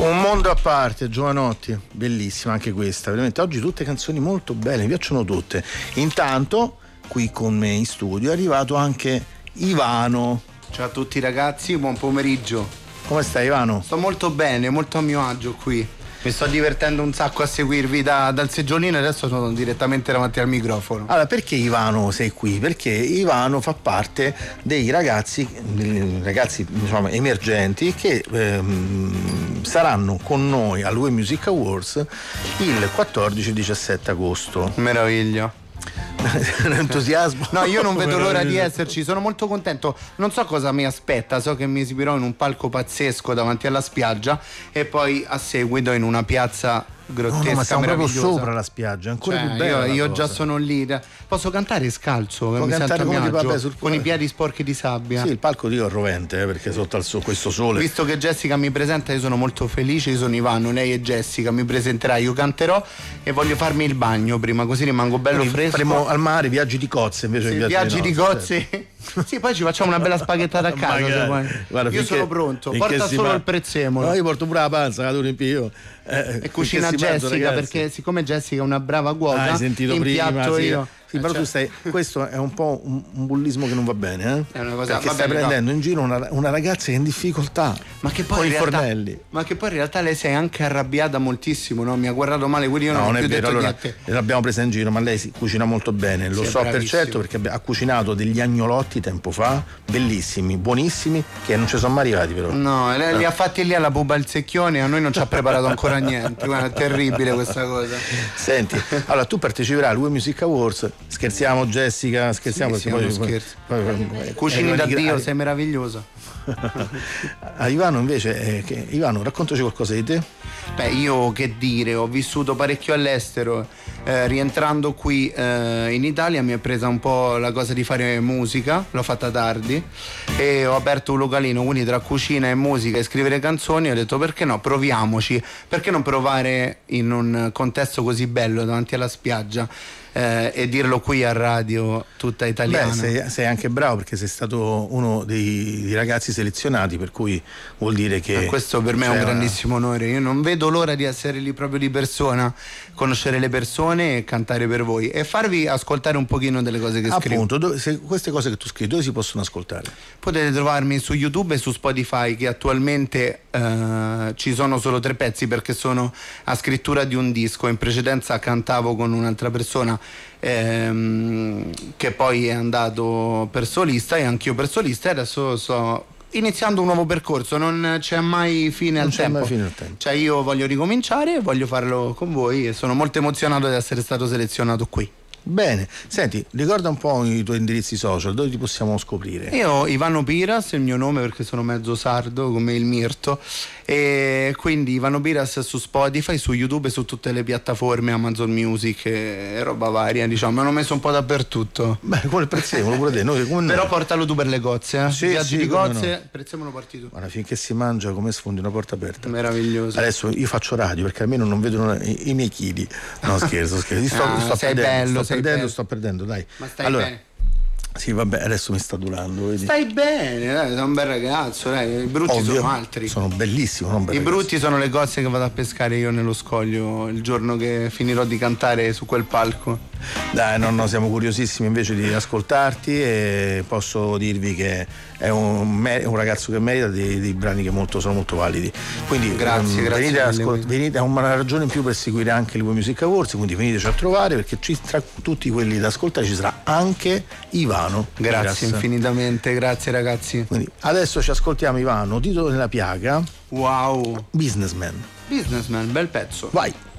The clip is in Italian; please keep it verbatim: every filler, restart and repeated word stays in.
Un mondo a parte, Giovanotti, bellissima anche questa, veramente oggi tutte canzoni molto belle, mi piacciono tutte. Intanto qui con me in studio è arrivato anche Ivano. Ciao a tutti ragazzi, buon pomeriggio. Come stai Ivano? Sto molto bene, molto a mio agio qui. Mi sto divertendo un sacco a seguirvi da, dal seggiolino e adesso sono direttamente davanti al microfono. Allora, perché Ivano sei qui? Perché Ivano fa parte dei ragazzi, ragazzi diciamo, emergenti che ehm, saranno con noi all'U E Music Awards il quattordici e diciassette agosto. Meraviglia. Entusiasmo. No, io non vedo l'ora di esserci, sono molto contento. Non so cosa mi aspetta, so che mi esibirò in un palco pazzesco davanti alla spiaggia e poi a seguito in una piazza grottesca, no, no, ma siamo proprio meravigliosa sopra la spiaggia, ancora cioè, più bella. Io, io cosa. già sono lì. Posso cantare scalzo? Può mi cantare sento a mio come agio, vabbè, sul... con i piedi sporchi di sabbia. Sì, il palco dico è rovente eh, perché sotto al so, questo sole. Visto che Jessica mi presenta, io sono molto felice. Io sono Ivano, lei è Jessica, mi presenterà, io canterò e voglio farmi il bagno prima, così rimango bello quindi fresco. Faremo al mare viaggi di cozze invece sì, che viaggi di, di cozze. Sì, poi ci facciamo una bella spaghettata a casa se vuoi. Guarda, io finché, sono pronto, porta solo ma... il prezzemolo. No, io porto pure la panza, la tu riempio. Eh, e cucina Jessica mangia, perché siccome Jessica è una brava cuoca, hai sentito impiatto prima, io. Sì. Sì, però cioè... tu stai, questo è un po' un, un bullismo che non va bene, eh? È una cosa, perché va stai bene, prendendo no. in giro una, una ragazza che è in difficoltà ma che poi con in i realtà, fornelli. Ma che poi in realtà lei si è anche arrabbiata moltissimo, no? Mi ha guardato male, quindi io no, non ho non più è vero, detto allora niente. l'abbiamo presa in giro, ma lei si cucina molto bene, lo sì, so per certo perché ha cucinato degli agnolotti tempo fa, bellissimi, buonissimi, che non ci sono mai arrivati però. No, lei no. li ha fatti lì alla pupa il secchione, a noi non ci ha preparato ancora niente, guarda, è terribile questa cosa. Senti, allora tu parteciperai all'U E Music Awards, scherziamo Jessica, scherziamo. Sì, sì, poi, poi, poi, poi, cucini da Dio, sei meravigliosa. A Ivano invece eh, che, Ivano, raccontaci qualcosa di te. Beh, io che dire, ho vissuto parecchio all'estero, eh, rientrando qui eh, in Italia mi è presa un po' la cosa di fare musica, l'ho fatta tardi e ho aperto un localino, quindi tra cucina e musica e scrivere canzoni ho detto perché no, proviamoci, perché non provare in un contesto così bello davanti alla spiaggia. Eh, e dirlo qui a radio tutta italiana. Beh, sei, sei anche bravo perché sei stato uno dei, dei ragazzi selezionati, per cui vuol dire che eh, questo per me è un grandissimo onore. Io non vedo l'ora di essere lì proprio di persona, conoscere le persone e cantare per voi e farvi ascoltare un pochino delle cose che scrivo. Appunto, dove, se queste cose che tu scrivi dove si possono ascoltare? Potete trovarmi su YouTube e su Spotify, che attualmente eh, ci sono solo tre pezzi perché sono a scrittura di un disco. In precedenza cantavo con un'altra persona ehm, che poi è andato per solista e anch'io per solista e adesso sto iniziando un nuovo percorso, non c'è mai fine non al c'è tempo. mai fine al tempo. Cioè io voglio ricominciare e voglio farlo con voi e sono molto emozionato di essere stato selezionato qui. Bene, senti, ricorda un po' i tuoi indirizzi social, dove ti possiamo scoprire? Io Ivano Piras è il mio nome perché sono mezzo sardo come il Mirto e quindi Ivano Piras su Spotify, su YouTube e su tutte le piattaforme, Amazon Music e roba varia, diciamo, mi hanno messo un po' dappertutto. Beh, come il prezzemolo pure te, noi, come però noi. Portalo tu per le cozze, eh? Sì, viaggi sì, di cozze, no. prezzemolo parti tu. Guarda, finché si mangia come sfondi una porta aperta. Meraviglioso. Adesso io faccio radio perché almeno non vedono i, i miei chili. No, scherzo, scherzo. Sto, ah, sto sei perdendo, bello, sto sei perdendo, bello. sto perdendo, dai. Ma stai allora, bene? Sì, vabbè, adesso mi sta durando, vedi? Stai bene, dai, sei un bel ragazzo, dai. I brutti Ovvio, sono altri. Sono bellissimo, non I brutti sono le cozze che vado a pescare io nello scoglio il giorno che finirò di cantare su quel palco. Dai, no, no, siamo curiosissimi invece di ascoltarti e posso dirvi che è un, un ragazzo che merita dei, dei brani che molto, sono molto validi. Quindi grazie, um, grazie venite, mille, ascol- venite a una ragione in più per seguire anche l'U E Music Awards, quindi veniteci a trovare perché ci, tra tutti quelli da ascoltare ci sarà anche Ivano. Grazie Grazie. infinitamente, grazie ragazzi. Quindi adesso ci ascoltiamo Ivano, Titolo nella piaga. Wow. Businessman. Businessman, bel pezzo. Vai.